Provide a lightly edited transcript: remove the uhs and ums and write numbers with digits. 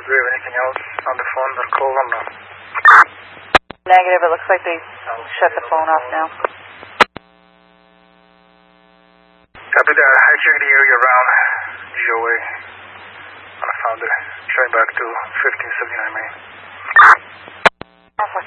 we have anything else on the phone or call or no? Negative, it looks like they shut the phone off now. Copy that. I checked the area around GOA. I found it. Showing back to 1579 Main.